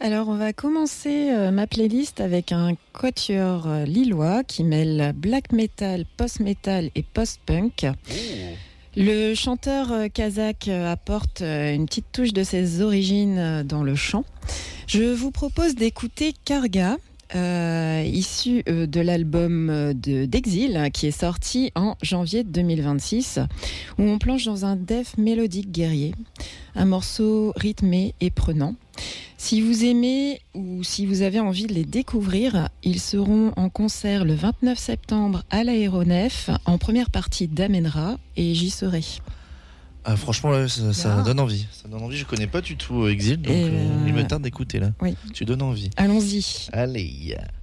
Alors, on va commencer ma playlist avec un quatuor lillois qui mêle black metal, post-metal et post-punk. Oh. Le chanteur kazakh apporte une petite touche de ses origines dans le chant. Je vous propose d'écouter Karga, issu de l'album d'Exil, qui est sorti en janvier 2026, où on plonge dans un death mélodique guerrier, un morceau rythmé et prenant. Si vous aimez ou si vous avez envie de les découvrir, ils seront en concert le 29 septembre à l'Aéronef, en première partie d'Amenra, et j'y serai. Ah, franchement, là, ça donne envie. Ça donne envie. Je connais pas du tout Exil, donc il me tarde d'écouter là. Oui. Tu donnes envie. Allons-y. Allez.